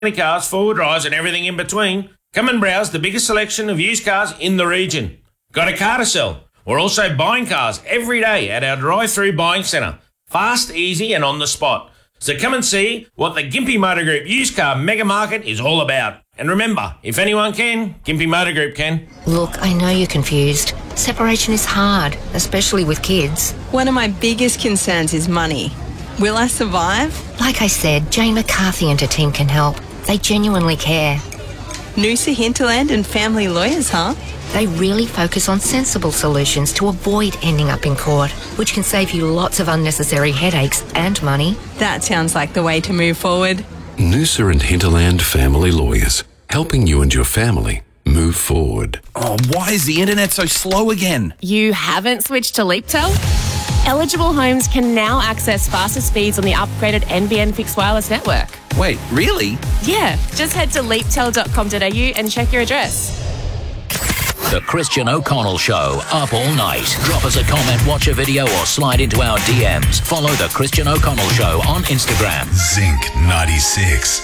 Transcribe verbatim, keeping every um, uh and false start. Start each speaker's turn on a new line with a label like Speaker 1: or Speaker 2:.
Speaker 1: cars, four-wheel drives and everything in between. Come and browse the biggest selection of used cars in the region. Got a car to sell? We're also buying cars every day at our drive-through buying centre. Fast, easy and on the spot. So come and see what the Gympie Motor Group used car mega market is all about. And remember, if anyone can, Gympie Motor Group can.
Speaker 2: Look, I know you're confused. Separation is hard, especially with kids.
Speaker 3: One of my biggest concerns is money. Will I survive?
Speaker 2: Like I said, Jane McCarthy and her team can help. They genuinely care.
Speaker 3: Noosa Hinterland and family lawyers, huh?
Speaker 2: They really focus on sensible solutions to avoid ending up in court, which can save you lots of unnecessary headaches and money.
Speaker 3: That sounds like the way to move forward.
Speaker 4: Noosa and Hinterland Family Lawyers, helping you and your family move forward.
Speaker 5: Oh, why is the internet so slow again?
Speaker 6: You haven't switched to LeapTel? Eligible homes can now access faster speeds on the upgraded N B N fixed wireless network.
Speaker 5: Wait, really?
Speaker 6: Yeah, just head to leap tel dot com dot a u and check your address.
Speaker 7: The Christian O'Connell Show, up all night. Drop us a comment, watch a video or slide into our D Ms. Follow The Christian O'Connell Show on Instagram.
Speaker 8: Zinc ninety-six.